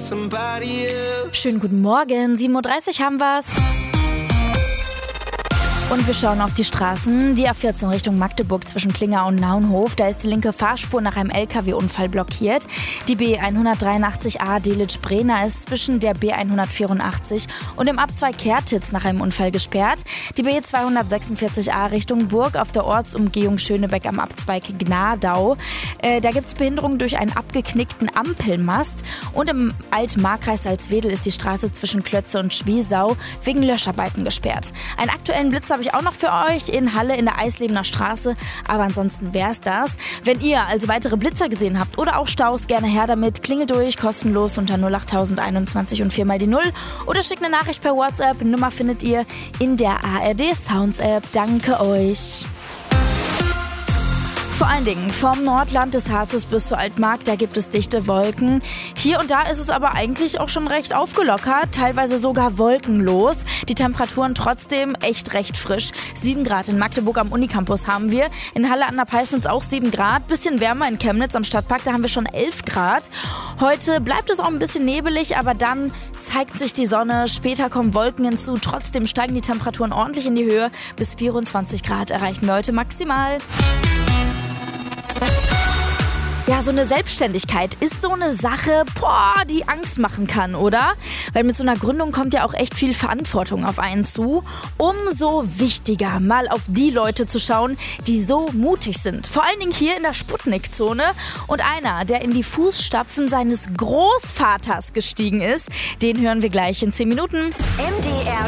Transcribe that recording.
Schönen guten Morgen, 7:30 Uhr haben wir's. Und wir schauen auf die Straßen. Die A14 Richtung Magdeburg zwischen Klinger und Naunhof. Da ist die linke Fahrspur nach einem LKW-Unfall blockiert. Die B183a Delitzsch-Brena ist zwischen der B184 und dem Abzweig Kertitz nach einem Unfall gesperrt. Die B246a Richtung Burg auf der Ortsumgehung Schönebeck am Abzweig Gnadau. Da gibt es Behinderungen durch einen abgeknickten Ampelmast. Und im Altmarkkreis Salzwedel ist die Straße zwischen Klötze und Schwiesau wegen Löscharbeiten gesperrt. Einen aktuellen Blitz habe ich auch noch für euch in Halle in der Eislebener Straße, aber ansonsten wär's das. Wenn ihr also weitere Blitzer gesehen habt oder auch Staus, gerne her damit. Klingelt durch, kostenlos unter 08021 und 4 mal die 0 oder schickt eine Nachricht per WhatsApp. Nummer findet ihr in der ARD Sounds App. Danke euch. Vor allen Dingen vom Nordland des Harzes bis zur Altmark, da gibt es dichte Wolken. Hier und da ist es aber eigentlich auch schon recht aufgelockert, teilweise sogar wolkenlos. Die Temperaturen trotzdem echt recht frisch. 7 Grad in Magdeburg am Unicampus haben wir. In Halle an der Peisnitz auch 7 Grad. Bisschen wärmer in Chemnitz am Stadtpark, da haben wir schon 11 Grad. Heute bleibt es auch ein bisschen nebelig, aber dann zeigt sich die Sonne. Später kommen Wolken hinzu. Trotzdem steigen die Temperaturen ordentlich in die Höhe. Bis 24 Grad erreichen wir heute maximal. Ja, so eine Selbstständigkeit ist so eine Sache, die Angst machen kann, oder? Weil mit so einer Gründung kommt ja auch echt viel Verantwortung auf einen zu. Umso wichtiger, mal auf die Leute zu schauen, die so mutig sind. Vor allen Dingen hier in der Sputnik-Zone. Und einer, der in die Fußstapfen seines Großvaters gestiegen ist, den hören wir gleich in 10 Minuten. MDR